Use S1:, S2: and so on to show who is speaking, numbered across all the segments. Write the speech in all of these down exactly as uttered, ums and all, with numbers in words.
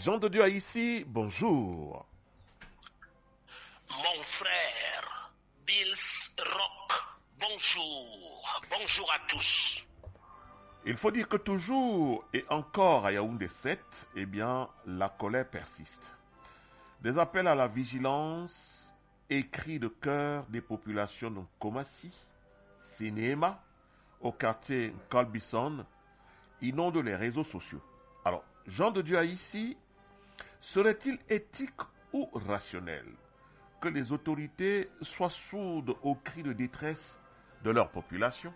S1: Jean de Dieu Haïti, bonjour.
S2: Mon frère, Bills Rock, bonjour. Bonjour à tous.
S1: Il faut dire que toujours et encore à Yaoundé sept, eh bien, la colère persiste. Des appels à la vigilance, écrits de cœur des populations de Komassi, Sénéma, au quartier Kalbisson, inondent les réseaux sociaux. Alors, Jean de Dieu Haïti, serait-il éthique ou rationnel que les autorités soient sourdes aux cris de détresse de leur population?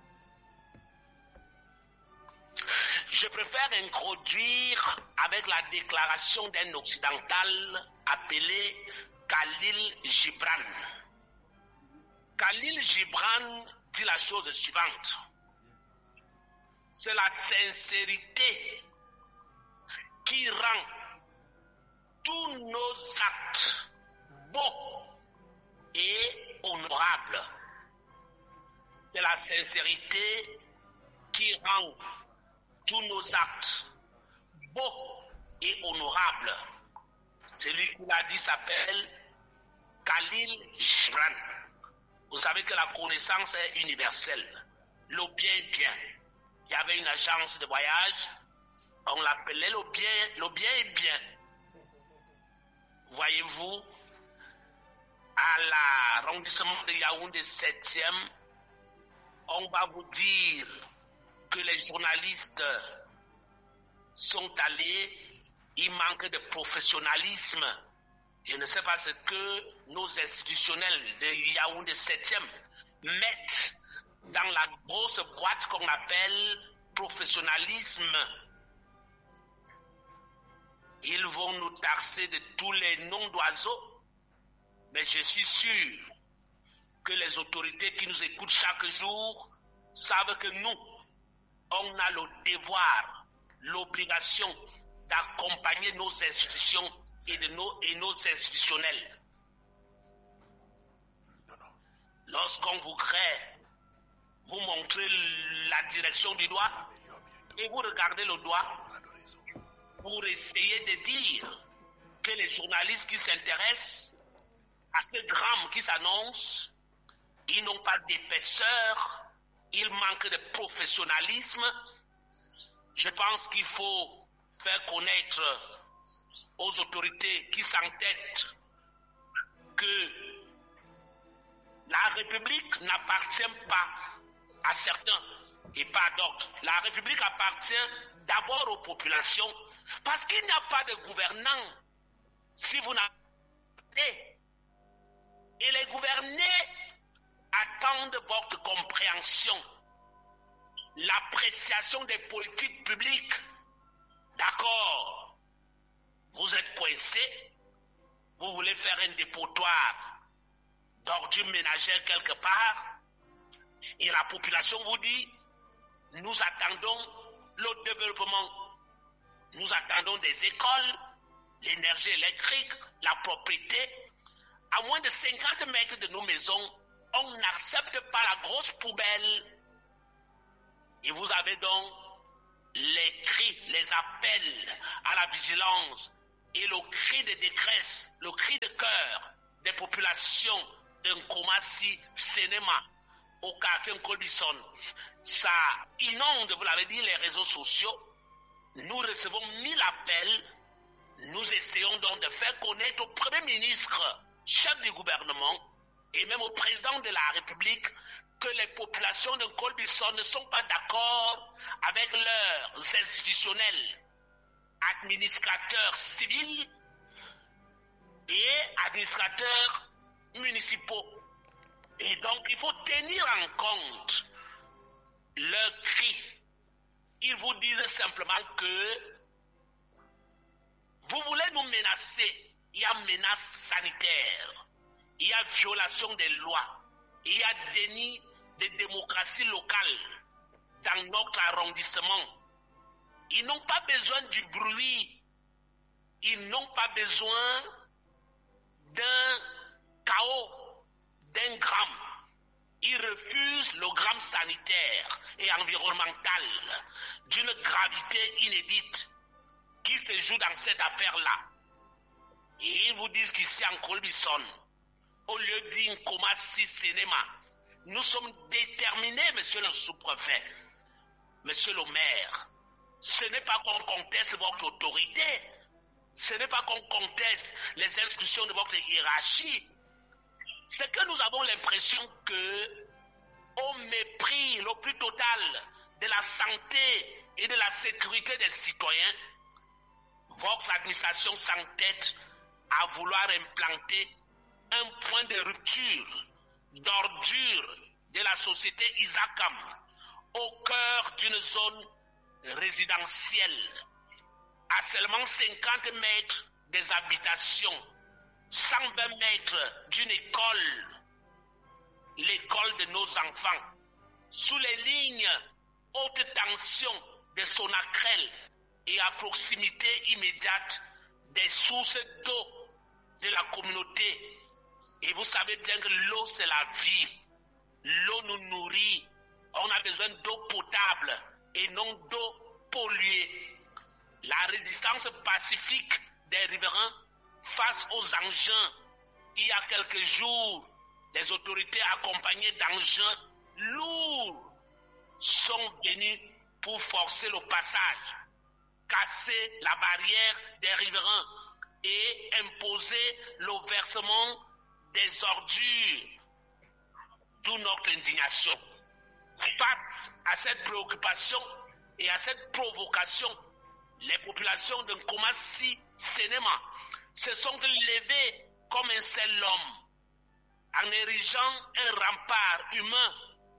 S2: Je préfère introduire avec la déclaration d'un occidental appelé Khalil Gibran. Khalil Gibran dit la chose suivante. C'est la sincérité qui rend tous nos actes beaux et honorables. C'est la sincérité qui rend tous nos actes beaux et honorables. Celui qui l'a dit s'appelle Khalil Gibran. Vous savez que la connaissance est universelle. Le bien est bien. Il y avait une agence de voyage, on l'appelait le bien, le bien est bien. Voyez-vous, à l'arrondissement de Yaoundé septième, on va vous dire que les journalistes sont allés, il manque de professionnalisme. Je ne sais pas ce que nos institutionnels de Yaoundé septième mettent dans la grosse boîte qu'on appelle professionnalisme. Ils vont nous taxer de tous les noms d'oiseaux, mais je suis sûr que les autorités qui nous écoutent chaque jour savent que nous, on a le devoir, l'obligation d'accompagner nos institutions et, de nos, et nos institutionnels. Lorsqu'on voudrait vous montrer la direction du doigt et vous regardez le doigt pour essayer de dire que les journalistes qui s'intéressent à ce drame qui s'annonce, ils n'ont pas d'épaisseur, ils manquent de professionnalisme. Je pense qu'il faut faire connaître aux autorités qui s'entêtent que la République n'appartient pas à certains et pas à d'autres. La République appartient d'abord aux populations parce qu'il n'y a pas de gouvernants si vous n'avez. Et les gouvernés attendent votre compréhension, l'appréciation des politiques publiques. D'accord, vous êtes coincé, vous voulez faire un dépotoir d'ordures ménagères quelque part, et la population vous dit, nous attendons le développement, nous attendons des écoles, l'énergie électrique, la propriété. À moins de cinquante mètres de nos maisons, on n'accepte pas la grosse poubelle. Et vous avez donc les cris, les appels à la vigilance et le cri de détresse, le cri de cœur des populations de Nkomassi, Sénéma, au quartier Nkolbisson. Ça inonde, vous l'avez dit, les réseaux sociaux. Nous recevons mille appels. Nous essayons donc de faire connaître au Premier ministre, chef du gouvernement, et même au président de la République, que les populations de Nkolbisson ne sont pas d'accord avec leurs institutionnels, administrateurs civils et administrateurs municipaux. Et donc, il faut tenir en compte leurs cris. Ils vous disent simplement que vous voulez nous menacer. Il y a menace sanitaire, il y a violation des lois, il y a déni de démocratie locale dans notre arrondissement. Ils n'ont pas besoin du bruit, ils n'ont pas besoin d'un chaos, d'un drame. Ils refusent le drame sanitaire et environnemental d'une gravité inédite qui se joue dans cette affaire-là. Et ils vous disent qu'ici en Colbison, au lieu d'une Nkomassi Sénéma, nous sommes déterminés, monsieur le sous-préfet, monsieur le maire. Ce n'est pas qu'on conteste votre autorité, ce n'est pas qu'on conteste les instructions de votre hiérarchie. C'est que nous avons l'impression que, au mépris le plus total de la santé et de la sécurité des citoyens, votre administration s'entête à vouloir implanter un point de rupture, d'ordure de la société Isakam au cœur d'une zone résidentielle, à seulement cinquante mètres des habitations, cent vingt mètres d'une école, l'école de nos enfants, sous les lignes haute tension de Sonakrel et à proximité immédiate des sources d'eau de la communauté. Et vous savez bien que l'eau, c'est la vie. L'eau nous nourrit. On a besoin d'eau potable et non d'eau polluée. La résistance pacifique des riverains face aux engins. Il y a quelques jours, les autorités accompagnées d'engins lourds sont venues pour forcer le passage, casser la barrière des riverains et imposer le versement des ordures, d'où notre indignation. Face à cette préoccupation et à cette provocation, les populations de Nkomassi Sénéma se sont levées comme un seul homme, en érigeant un rempart humain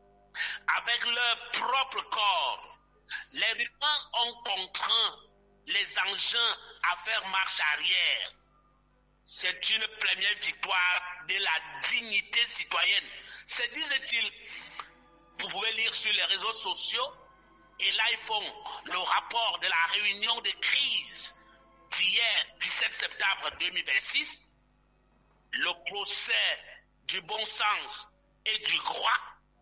S2: avec leur propre corps. Les riverains ont contraint les engins à faire marche arrière. C'est une première victoire de la dignité citoyenne. Se disait-il, vous pouvez lire sur les réseaux sociaux, et là ils font le rapport de la réunion de crise d'hier, dix-sept septembre deux mille vingt-six, le procès du bon sens et du droit.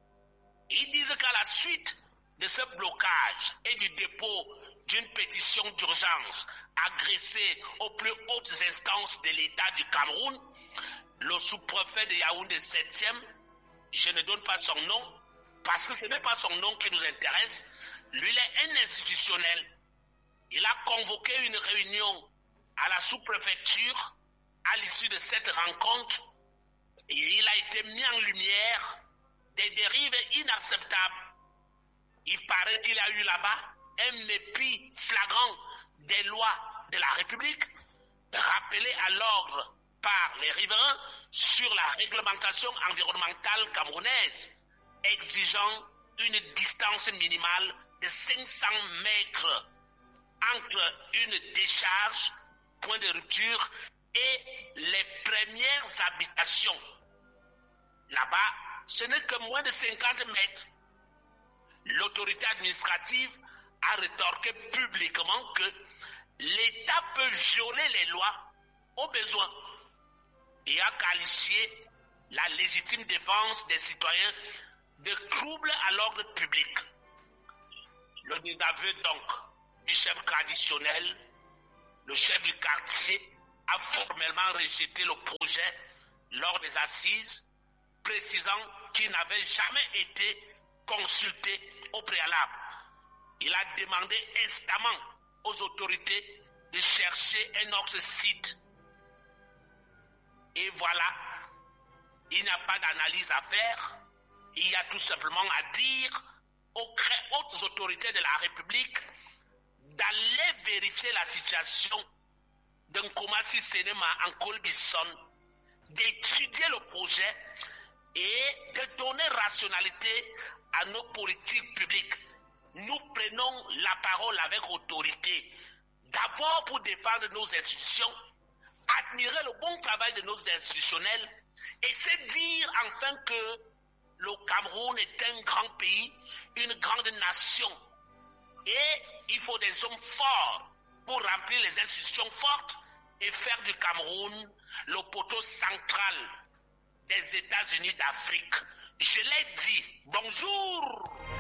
S2: Ils disent qu'à la suite de ce blocage et du dépôt d'une pétition d'urgence adressée aux plus hautes instances de l'État du Cameroun, le sous-préfet de Yaoundé septième, je ne donne pas son nom, parce que ce n'est pas son nom qui nous intéresse, lui il est un institutionnel. Il a convoqué une réunion à la sous-préfecture à l'issue de cette rencontre et il a été mis en lumière des dérives inacceptables. Il paraît qu'il y a eu là-bas un mépris flagrant des lois de la République, rappelées à l'ordre par les riverains sur la réglementation environnementale camerounaise, exigeant une distance minimale de cinq cents mètres entre une décharge, point de rupture, et les premières habitations. Là-bas, ce n'est que moins de cinquante mètres. L'autorité administrative a rétorqué publiquement que l'État peut violer les lois au besoin et a qualifié la légitime défense des citoyens de trouble à l'ordre public. Le désaveu donc du chef traditionnel, le chef du quartier, a formellement rejeté le projet lors des assises, précisant qu'il n'avait jamais été consulté au préalable. Il a demandé instamment aux autorités de chercher un autre site. Et voilà, il n'y a pas d'analyse à faire, il y a tout simplement à dire aux très hautes autorités de la République d'aller vérifier la situation de Nkomassi Sénéma en Colbison, d'étudier le projet et de donner rationalité à nos politiques publiques. Nous prenons la parole avec autorité, d'abord pour défendre nos institutions, admirer le bon travail de nos institutionnels et se dire enfin que le Cameroun est un grand pays, une grande nation. Et il faut des hommes forts pour remplir les institutions fortes et faire du Cameroun le poteau central des États-Unis d'Afrique. Je l'ai dit. Bonjour.